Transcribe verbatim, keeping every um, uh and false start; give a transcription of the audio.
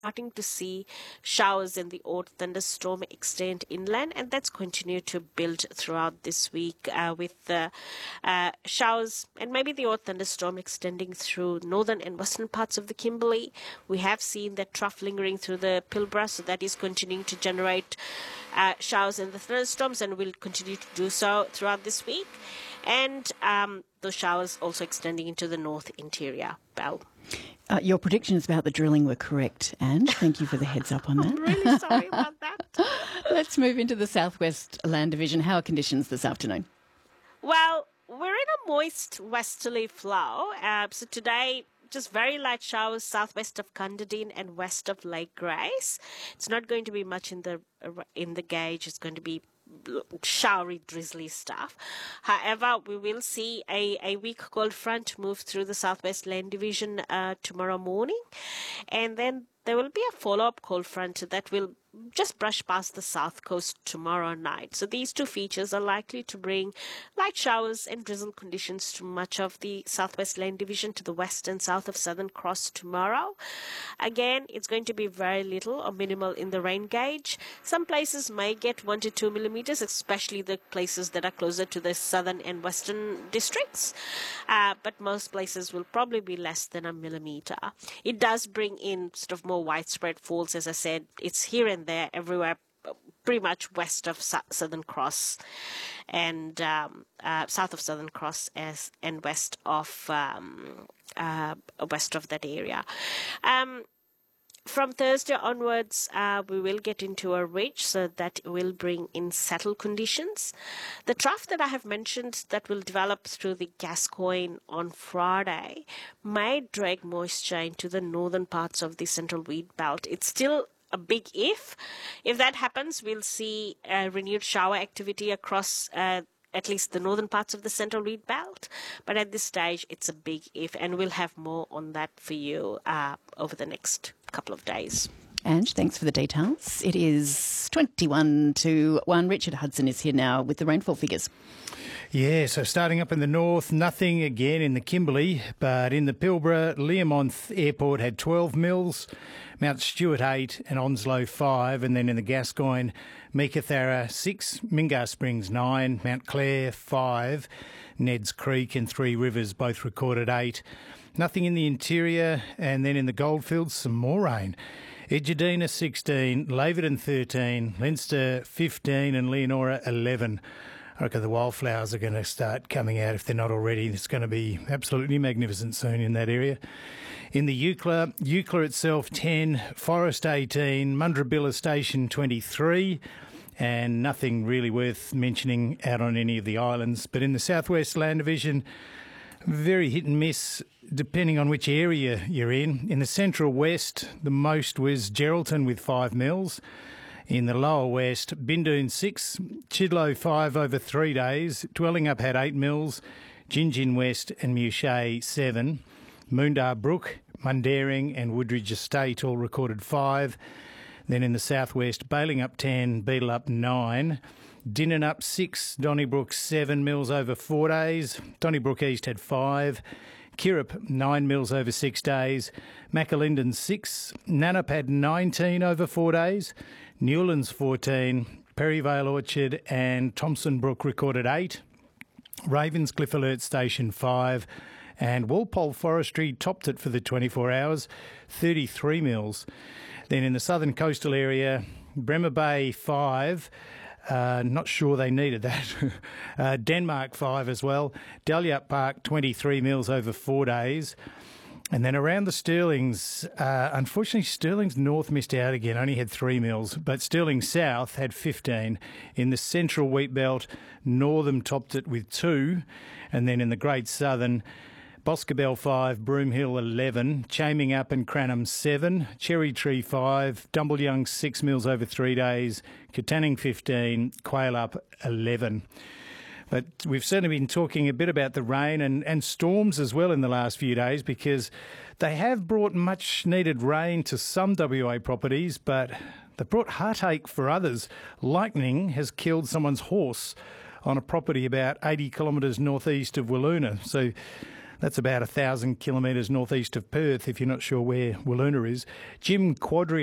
starting to see showers in the odd thunderstorm extend inland, and that's continued to build throughout this week uh, with uh, uh, showers and maybe the odd thunderstorm extending through northern and western parts of the Kimberley. We have seen that trough lingering through the Pilbara, so that is continuing to generate uh, showers and the thunderstorms, and will continue to do so throughout this week. And um, those showers also extending into the north interior. Belle. Uh, your predictions about the drilling were correct, Ange. Thank you for the heads up on that. I'm really sorry about that. Let's move into the Southwest Land Division. How are conditions this afternoon? Well, we're in a moist westerly flow. Uh, so today, just very light showers southwest of Cunderdin and west of Lake Grace. It's not going to be much in the in the gauge. It's going to be showery, drizzly stuff. However, we will see a, a weak cold front move through the Southwest Land Division uh, tomorrow morning. And then there will be a follow-up cold front that will just brush past the south coast tomorrow night. So these two features are likely to bring light showers and drizzle conditions to much of the Southwest Land Division to the west and south of Southern Cross tomorrow. Again, it's going to be very little or minimal in the rain gauge. Some places may get one to two millimeters, especially the places that are closer to the southern and western districts. Uh, but most places will probably be less than a millimeter. It does bring in sort of more widespread falls. As I said, it's here and there everywhere, pretty much west of Su- Southern Cross and um, uh, south of Southern Cross as and west of um, uh, west of that area. Um, From Thursday onwards, uh, we will get into a ridge, so that will bring in settle conditions. The trough that I have mentioned that will develop through the Gascoyne on Friday may drag moisture into the northern parts of the central wheat belt. It's still a big if. If that happens, we'll see uh, renewed shower activity across uh, at least the northern parts of the central wheat belt. But at this stage, it's a big if, and we'll have more on that for you uh, over the next couple of days. Ange, thanks for the details. It is twenty-one to one. Richard Hudson is here now with the rainfall figures. Yeah, so starting up in the north, nothing again in the Kimberley, but in the Pilbara, Learmonth Airport had twelve mils, Mount Stewart eight and Onslow five, and then in the Gascoyne, Meekatharra six, Mingar Springs nine, Mount Clare five, Ned's Creek and Three Rivers both recorded eight. Nothing in the interior, and then in the Goldfields, some more rain. Edgedina sixteen, Laverton thirteen, Leinster fifteen and Leonora eleven. I reckon the wildflowers are going to start coming out if they're not already. It's going to be absolutely magnificent soon in that area. In the Eucla, Eucla itself ten, Forest eighteen, Mundrabilla Station twenty-three, and nothing really worth mentioning out on any of the islands. But in the Southwest Land Division, very hit and miss depending on which area you're in. In the Central West, the most was Geraldton with five mils. In the Lower West, Bindoon six, Chidlow five over three days, Dwellingup had eight mils, Gingin West and Muchet seven, Moondar Brook, Mundaring and Woodridge Estate all recorded five. Then in the Southwest, Balingup ten, Beedelup nine, Dinninup six, Donnybrook seven mils over four days, Donnybrook East had five, Kirrip nine mils over six days, Macalinden six, Nannup had nineteen over four days, Newlands fourteen, Perryvale Orchard and Thompson Brook recorded eight, Ravenscliffe Alert Station five, and Walpole Forestry topped it for the twenty-four hours, thirty-three mils. Then in the southern coastal area, Bremer Bay five, uh, not sure they needed that, uh, Denmark five as well, Dalyup Park twenty-three mils over four days. And then around the Stirlings, uh, unfortunately Stirlings North missed out again, only had three mils, but Stirling South had fifteen. In the central wheat belt, Northam topped it with two. And then in the Great Southern, Boscobel five, Broomhill eleven, Chaming Up and Cranham seven, Cherry Tree five, Dumbleyoung six mils over three days, Katanning fifteen, Quail Up eleven. But we've certainly been talking a bit about the rain and, and storms as well in the last few days, because they have brought much needed rain to some W A properties, but they've brought heartache for others. Lightning has killed someone's horse on a property about eighty kilometres northeast of Wiluna. So That's about a thousand kilometres northeast of Perth, if you're not sure where Wiluna is. Jim Quadri